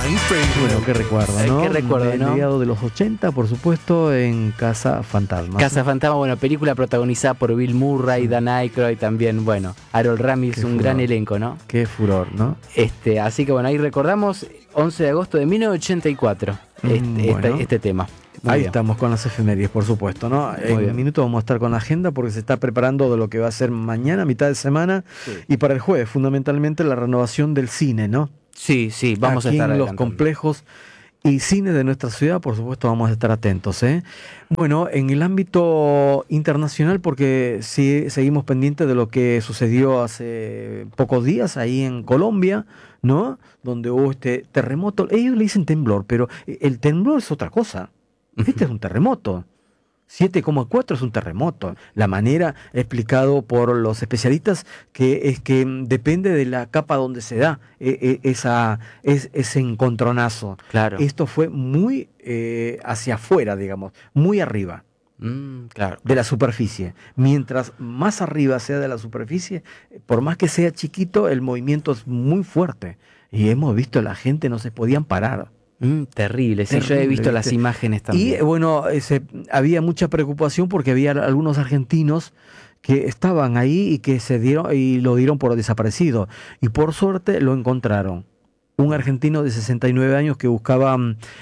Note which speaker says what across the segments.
Speaker 1: Bueno, qué recuerdo, ¿no?
Speaker 2: Qué recuerdo, ¿no?
Speaker 1: Mediados de los 80, por supuesto, en Casa Fantasma.
Speaker 2: Casa Fantasma, bueno, película protagonizada por Bill Murray, Dan Aykroyd también, bueno, Harold Ramis, un gran elenco, ¿no?
Speaker 1: Qué furor, ¿no?
Speaker 2: Así que bueno, ahí recordamos 11 de agosto de 1984 este tema. Muy
Speaker 1: ahí
Speaker 2: bien.
Speaker 1: estamos con las efemérides, por supuesto, ¿no? En un minuto vamos a estar con la agenda porque se está preparando de lo que va a ser mañana, mitad de semana, y para el jueves, fundamentalmente la renovación del cine, ¿no?
Speaker 2: Sí, vamos
Speaker 1: aquí
Speaker 2: a estar
Speaker 1: en los
Speaker 2: adelantando.
Speaker 1: complejos y cines de nuestra ciudad, por supuesto, vamos a estar atentos, ¿eh? Bueno, en el ámbito internacional, porque sí seguimos pendientes de lo que sucedió hace pocos días ahí en Colombia, ¿no? Donde hubo este terremoto. Ellos le dicen temblor, pero el temblor es otra cosa. Este es un terremoto. 7,4 es un terremoto. La manera explicado por los especialistas que es que depende de la capa donde se da ese encontronazo.
Speaker 2: Claro.
Speaker 1: Esto fue muy hacia afuera, digamos, muy arriba.
Speaker 2: Claro.
Speaker 1: De la superficie. Mientras más arriba sea de la superficie, por más que sea chiquito, el movimiento es muy fuerte. Y hemos visto la gente no se podían parar.
Speaker 2: Terrible, sí, yo he visto las imágenes también.
Speaker 1: Y bueno, había mucha preocupación porque había algunos argentinos que estaban ahí y que se dieron y lo dieron por desaparecido. Y por suerte lo encontraron. Un argentino de 69 años que buscaba,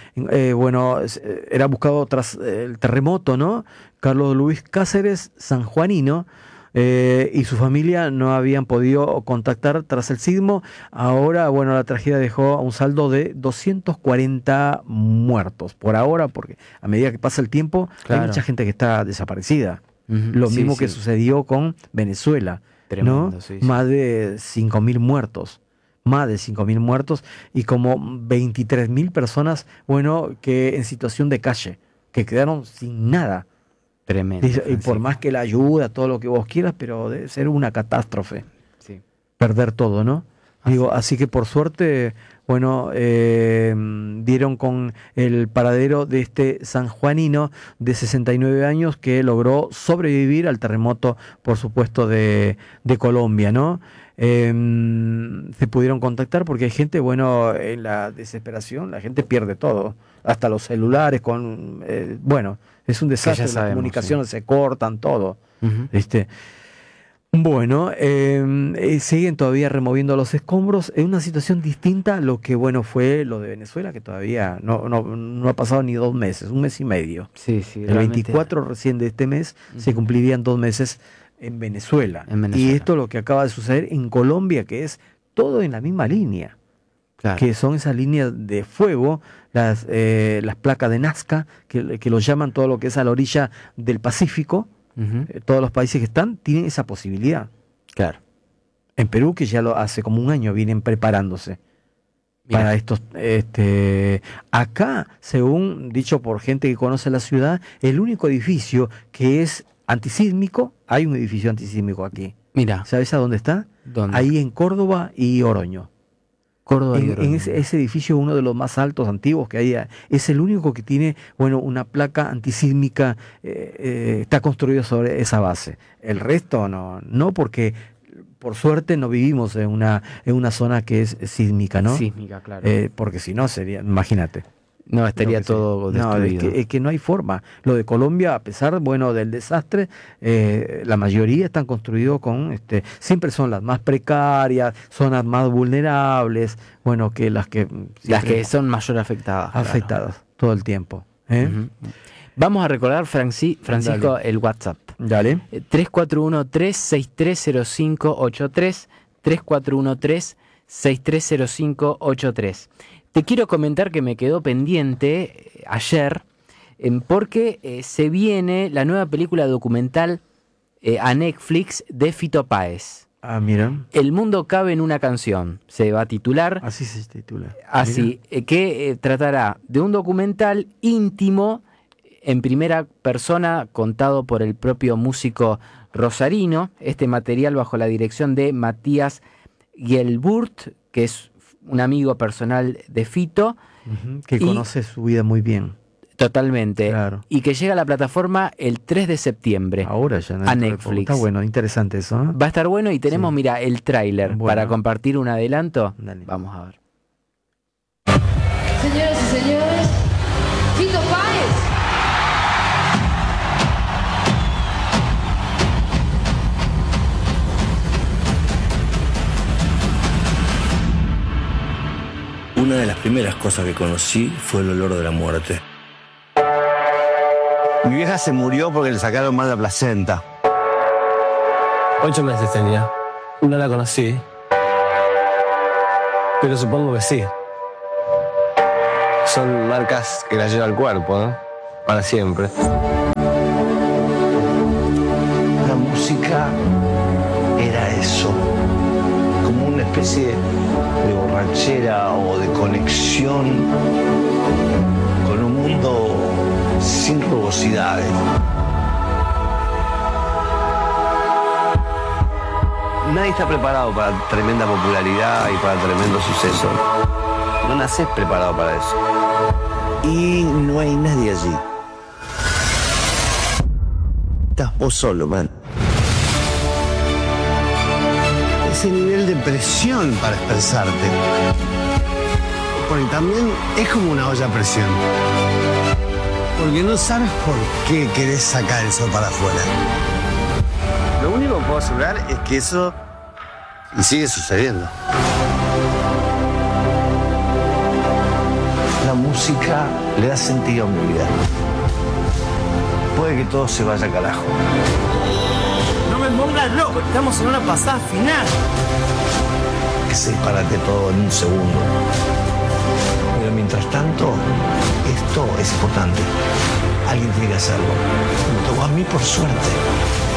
Speaker 1: era buscado tras el terremoto, ¿no? Carlos Luis Cáceres, sanjuanino. Y su familia no habían podido contactar tras el sismo. Ahora, bueno, la tragedia dejó un saldo de 240 muertos por ahora, porque a medida que pasa el tiempo, hay mucha gente que está desaparecida. Lo mismo que sucedió con Venezuela.
Speaker 2: Tremendo,
Speaker 1: ¿no? Más de 5.000 muertos. Más de 5.000 muertos y como 23.000 personas, bueno, que en situación de calle, que quedaron sin nada.
Speaker 2: Tremendo.
Speaker 1: Y por más que la ayuda, todo lo que vos quieras, pero debe ser una catástrofe.
Speaker 2: Sí.
Speaker 1: Perder todo, ¿no? Así que por suerte, bueno, dieron con el paradero de este sanjuanino de 69 años que logró sobrevivir al terremoto, por supuesto, de Colombia, ¿no? Se pudieron contactar porque hay gente, bueno, en la desesperación, la gente pierde todo, hasta los celulares, es un desastre, las comunicaciones se cortan, todo. Bueno, siguen todavía removiendo los escombros en una situación distinta a lo que, bueno, fue lo de Venezuela, que todavía no ha pasado ni 2 meses, 1 mes y medio.
Speaker 2: Sí,
Speaker 1: el 24 recién de este mes se cumplirían 2 meses en Venezuela. Y esto es lo que acaba de suceder en Colombia, que es todo en la misma línea. Claro. Que son esas líneas de fuego, las placas de Nazca, que lo llaman todo lo que es a la orilla del Pacífico. Todos los países que están tienen esa posibilidad.
Speaker 2: Claro.
Speaker 1: En Perú, que ya hace como 1 año vienen preparándose para estos. Acá, según dicho por gente que conoce la ciudad, el único edificio que es antisísmico, hay un edificio antisísmico aquí.
Speaker 2: Mira.
Speaker 1: ¿Sabes a dónde está?
Speaker 2: ¿Dónde?
Speaker 1: Ahí en Córdoba y Oroño. En ese edificio, uno de los más altos, antiguos que hay, es el único que tiene, bueno, una placa antisísmica, está construido sobre esa base. El resto no, porque por suerte no vivimos en una zona que es sísmica, ¿no?
Speaker 2: Sísmica, claro.
Speaker 1: Porque si no sería, imagínate.
Speaker 2: No, estaría todo destruido.
Speaker 1: Es que no hay forma. Lo de Colombia, a pesar, bueno, del desastre, la mayoría están construidos con, siempre son las más precarias, zonas más vulnerables, bueno, que las que
Speaker 2: son mayor afectadas.
Speaker 1: Afectadas todo el tiempo.
Speaker 2: Vamos a recordar, Francisco, dale, el WhatsApp.
Speaker 1: Dale.
Speaker 2: 341-3630583, 341-3630583. Te quiero comentar que me quedó pendiente ayer, porque se viene la nueva película documental a Netflix de Fito Páez.
Speaker 1: Ah, mira.
Speaker 2: El mundo cabe en una canción, se va a titular.
Speaker 1: Así se titula.
Speaker 2: Así, que tratará de un documental íntimo, en primera persona, contado por el propio músico rosarino. Este material bajo la dirección de Matías Gielburt, que es un amigo personal de Fito.
Speaker 1: Que conoce su vida muy bien.
Speaker 2: Totalmente.
Speaker 1: Claro.
Speaker 2: Y que llega a la plataforma el 3 de septiembre.
Speaker 1: Ahora ya.
Speaker 2: A Netflix.
Speaker 1: Está bueno, interesante eso, ¿eh?
Speaker 2: Va a estar bueno y tenemos, mira, el tráiler para compartir un adelanto.
Speaker 1: Dale.
Speaker 2: Vamos a ver.
Speaker 3: Señoras y señores, Fito Páez.
Speaker 4: Una de las primeras cosas que conocí fue el olor de la muerte.
Speaker 5: Mi vieja se murió porque le sacaron mal la placenta.
Speaker 6: 8 meses tenía. No la conocí. Pero supongo que sí. Son marcas que la lleva al cuerpo, ¿no? Para siempre.
Speaker 5: La música era eso. Como una especie de borrachera o de conexión con un mundo sin rugosidades. Nadie está preparado para tremenda popularidad y para tremendo suceso. No nacés preparado para eso. Y no hay nadie allí. Estás vos solo, man. Ese nivel de presión para expresarte. Porque también es como una olla a presión. Porque no sabes por qué querés sacar eso para afuera. Lo único que puedo asegurar es que eso sigue sucediendo. La música le da sentido a mi vida. Puede que todo se vaya a carajo.
Speaker 7: No me pongas loco, estamos en una pasada final.
Speaker 5: Que se disparate todo en un segundo. Pero mientras tanto, esto es importante. Alguien tiene que hacerlo. Me tocó a mí por suerte.